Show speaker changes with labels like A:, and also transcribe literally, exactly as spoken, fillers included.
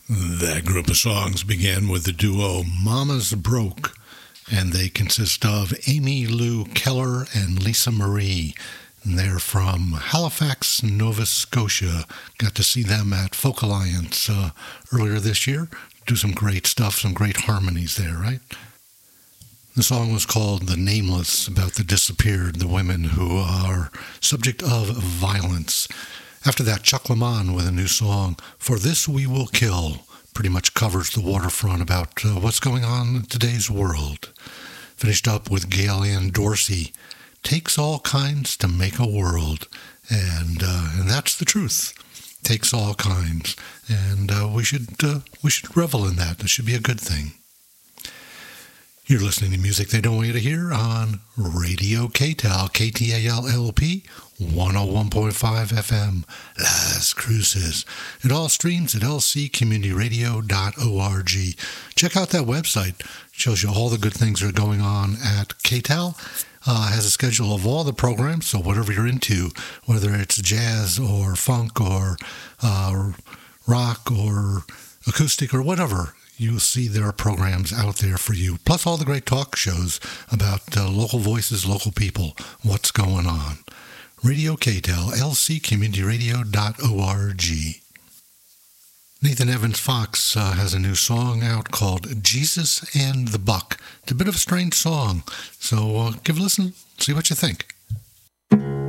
A: That group of songs began with the duo Mama's Broke, and they consist of Amy Lou Keller and Lisa Marie. And they're from Halifax, Nova Scotia. Got to see them at Folk Alliance uh, earlier this year. Do some great stuff, some great harmonies there, right? The song was called The Nameless, about the disappeared, the women who are subject of violence. After that, Chuck Lamont with a new song, For This We Will Kill, pretty much covers the waterfront about uh, what's going on in today's world. Finished up with Gail Ann Dorsey, Takes All Kinds to Make a World. And uh, and that's the truth. Takes all kinds. And uh, we should uh, we should revel in that. It should be a good thing. You're listening to music they don't want you to hear on Radio K T A L, K T A L L P, one oh one point five F M, Las Cruces. It all streams at l c community radio dot org. Check out that website. It shows you all the good things that are going on at K T A L. Uh, has a schedule of all the programs, so whatever you're into, whether it's jazz or funk or uh, rock or acoustic or whatever, you'll see there are programs out there for you, plus all the great talk shows about uh, local voices, local people, what's going on. Radio K T A L, l c community radio dot org. Nathan Evans Fox uh, has a new song out called Jesus and the Buck. It's a bit of a strange song, so uh, give a listen, see what you think.